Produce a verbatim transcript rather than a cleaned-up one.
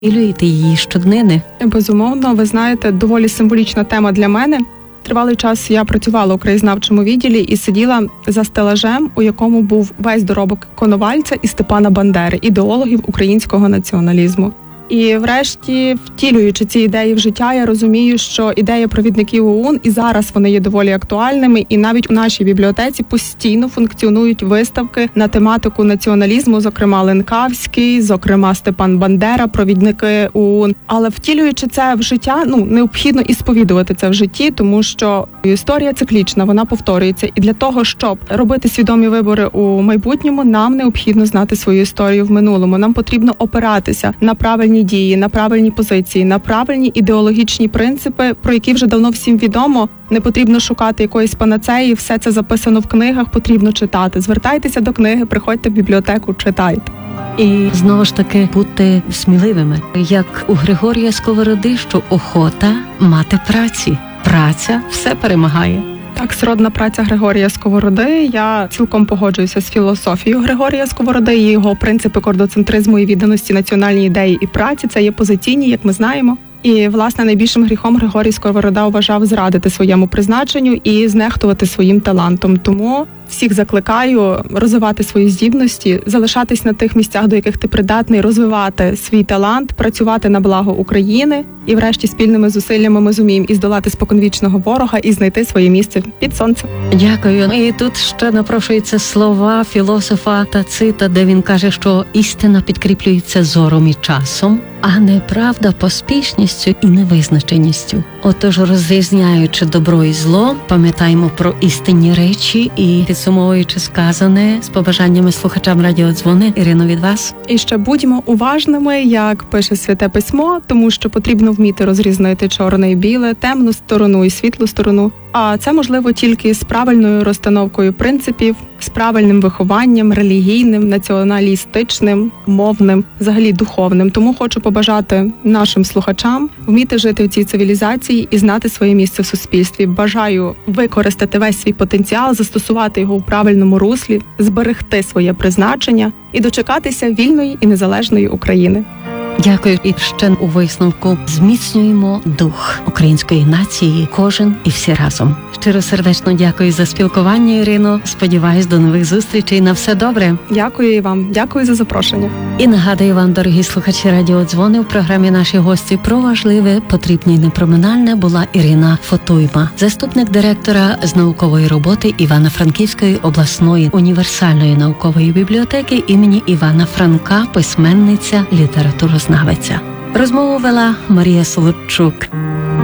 Ілюєте її щоднини? Безумовно, ви знаєте, доволі символічна тема для мене. Тривалий час я працювала у краєзнавчому відділі і сиділа за стелажем, у якому був весь доробок Коновальця і Степана Бандери, ідеологів українського націоналізму. І врешті, втілюючи ці ідеї в життя, я розумію, що ідеї провідників ОУН і зараз вони є доволі актуальними, і навіть у нашій бібліотеці постійно функціонують виставки на тематику націоналізму, зокрема Ленкавський, зокрема Степан Бандера, провідники ОУН. Але втілюючи це в життя, ну, необхідно і сповідувати це в житті, тому що історія циклічна, вона повторюється. І для того, щоб робити свідомі вибори у майбутньому, нам необхідно знати свою історію в минулому. Нам потрібно опиратися на правильні дії, на правильні позиції, на правильні ідеологічні принципи, про які вже давно всім відомо. Не потрібно шукати якоїсь панацеї, все це записано в книгах, потрібно читати. Звертайтеся до книги, приходьте в бібліотеку, читайте. І знову ж таки бути сміливими. Як у Григорія Сковороди, що охота мати праці. Праця все перемагає. Так, сродна праця Григорія Сковороди. Я цілком погоджуюся з філософією Григорія Сковороди, і його принципи кордоцентризму і відданості національній ідеї і праці. Це є позиційні, як ми знаємо. І, власне, найбільшим гріхом Григорій Сковорода вважав зрадити своєму призначенню і знехтувати своїм талантом. Тому всіх закликаю розвивати свої здібності, залишатись на тих місцях, до яких ти придатний, розвивати свій талант, працювати на благо України. І врешті спільними зусиллями ми зуміємо і здолати споконвічного ворога, і знайти своє місце під сонцем. Дякую. І тут ще напрошуються слова філософа Тацита, де він каже, що істина підкріплюється зором і часом, а неправда поспішністю і невизначеністю. Отож, розрізняючи добро і зло, пам'ятаємо про істинні речі і, підсумовуючи сказане, з побажаннями слухачам радіодзвони, Ірино, від вас. І ще будьмо уважними, як пише Святе Письмо, тому що потрібно вміти розрізнити чорне і біле, темну сторону і світлу сторону. А це можливо тільки з правильною розстановкою принципів, з правильним вихованням, релігійним, націоналістичним, мовним, взагалі духовним. Тому хочу побажати нашим слухачам вміти жити в цій цивілізації і знати своє місце в суспільстві. Бажаю використати весь свій потенціал, застосувати його в правильному руслі, зберегти своє призначення і дочекатися вільної і незалежної України. Дякую. І ще у висновку зміцнюємо дух української нації, кожен і всі разом. Щиро сердечно дякую за спілкування, Ірино. Сподіваюсь, до нових зустрічей. На все добре. Дякую і вам. Дякую за запрошення. І нагадую вам, дорогі слухачі радіодзвони, в програмі наші гості про важливе, потрібне і непроминальне була Ірина Фотуйма, заступник директора з наукової роботи Івано-Франківської обласної універсальної наукової бібліотеки імені Івана Франка, письменниця, літературознавиця. Розмову вела Марія Солодчук.